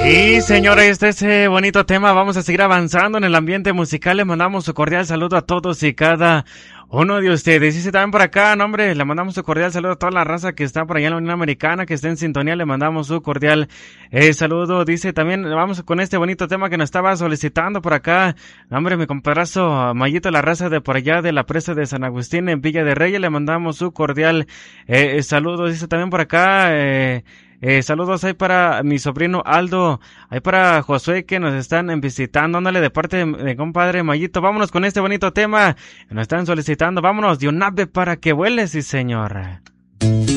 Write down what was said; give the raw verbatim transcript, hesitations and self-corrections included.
Y señores, este es ese bonito tema. Vamos a seguir avanzando en el ambiente musical. Le mandamos un cordial saludo a todos y cada uno de ustedes. Dice también por acá, no, hombre, le mandamos un cordial saludo a toda la raza que está por allá en la Unión Americana, que está en sintonía. Le mandamos un cordial eh, saludo. Dice también, vamos con este bonito tema que nos estaba solicitando por acá. No, hombre, mi compadrazzo Mayito, la raza de por allá de la presa de San Agustín en Villa de Reyes. Le mandamos un cordial eh, saludo. Dice también por acá, eh, Eh, saludos ahí para mi sobrino Aldo, ahí para Josué que nos están visitando, ándale de parte de, de compadre Mayito. Vámonos con este bonito tema que nos están solicitando. Vámonos de un ave para que vuele, sí señor.